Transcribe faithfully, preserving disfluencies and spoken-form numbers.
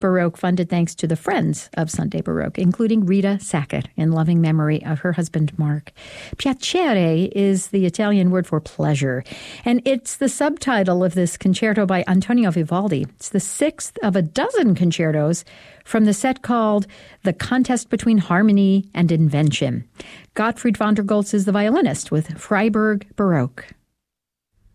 Baroque funded thanks to the Friends of Sunday Baroque, including Rita Sackett, in loving memory of her husband, Mark. Piacere is the Italian word for pleasure, and it's the subtitle of this concerto by Antonio Vivaldi. It's the sixth of a dozen concertos from the set called The Contest Between Harmony and Invention. Gottfried von der Goltz is the violinist with Freiburg Baroque.